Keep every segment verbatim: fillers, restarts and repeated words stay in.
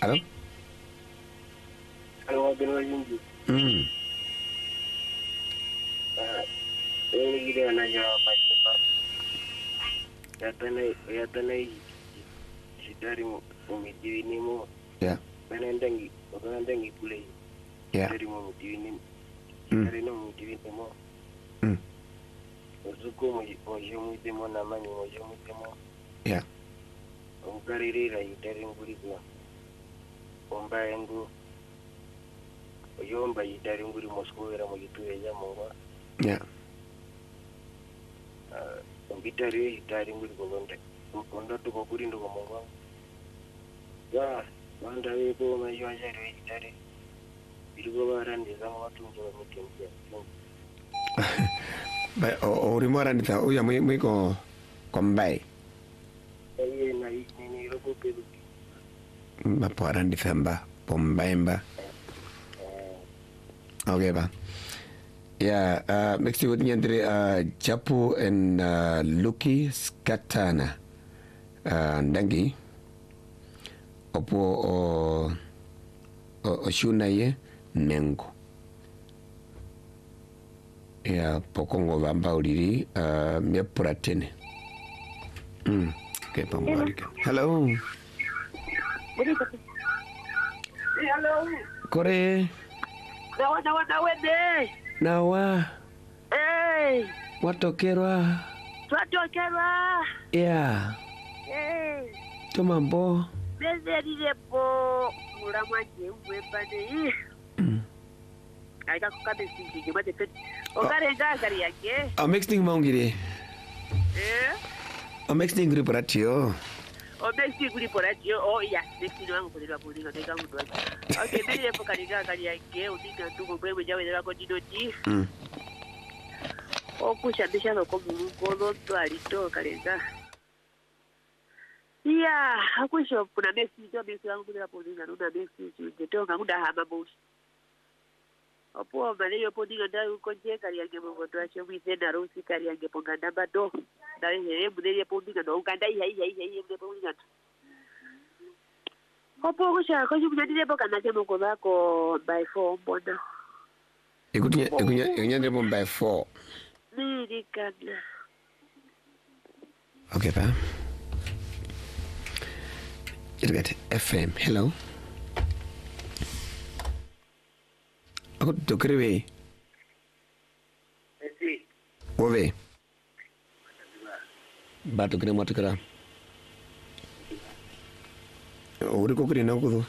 Alo? Alo, bin wajinji. Mm. Ah, ini gida na jawa pasti pak. Ya tanai, ya tanai. Dari umiti ini mo. Yeah. Penendangi, penendangi pulai. Yeah. Dari umiti ini. Mm. Dari umiti ini mo. Mm. Uzuko mo mo mo namani mo mo mo. Yeah. Umkariri rai dari nguri kwa. Omba yangu. Oyomba dari nguri Moscow era mo gitu ya mo. Yeah. Ah, umbitari dari nguri kolonde. Kondo tu ko kuri ndo ko mo. Ya, wanda wepo mayo ajari dari. Bilugo barandi zama watu njo mutembe. Ba o ri mora ni ta o ya muy muy ko kombai. Aye na ni ni rogo pelu. Ba pora ndi famba pombai mba. Okay ba. Ya, uh, mixi wudi nyandri uh, Japu and uh, Luki Skatana. Uh, ndangi opo o o, o shuna ye nengo ya pokongo vamba uliri uh, mia puratene mm okay pamwalike hello Hello. kore Dawa dawa dawa de. nawa Hey. watokerwa Twatokerwa. yeah Hey. tomambo Bezerirepo muramwaje ubepane yi. mm. Aika kukabe sinji mate pet. Okarenga gari yake. a mixing maungire Eh? a mixing group ratio O besi kuli poratio. Oh iya, besi wangu kulira kulinga ndeka mtu. Okay, bili hapo kalinga gari yake, utika tuko bwewe jawe ndeka ko didoti. mm. Okushabisha ko muluko to alito kalenga. Yeah, akusho kuna mesi to mesi wangu kulira kulinga nuna mesi ngetonga muda hama bosi. Opo maleo podinga ndayo konje kali yange mongo twacho wize na rusi kali yange ponga namba do. Ndaye hele budele podinga no ukanda hi hi hi hi budele podinga. Opo kusha ko jubudele poka na temo ko bako by four mbona. ikunya ikunya ikunya ndemo by four Niri kana. okay pa you get F M hello ako dokrewe Esi. Ove. Bato kene moto kara. Uri ko kuri na kudu.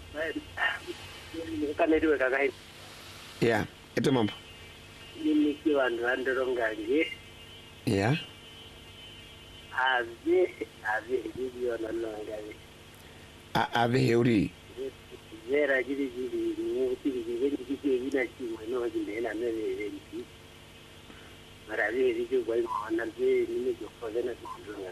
Kana diwe kaka hi. Ya, itu mampu. Ni ki wandu andoro ngangi. Ya. Ave ave video na ngangi. A ave heuri. Vera jiri jiri ni ti jiri jiri jiri na chi mo no jinde na ne ne ni. Mara ave video kwa mo na be ni ni ko na ko